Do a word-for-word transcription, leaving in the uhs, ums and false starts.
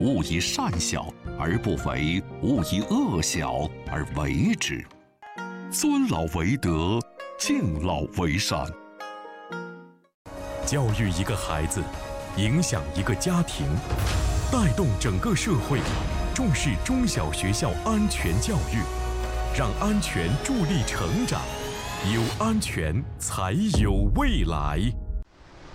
勿以善小而不为，勿以恶小而为之。尊老为德，敬老为善。 教育一个孩子，影响一个家庭，带动整个社会，重视中小学校安全教育，让安全助力成长，有安全才有未来。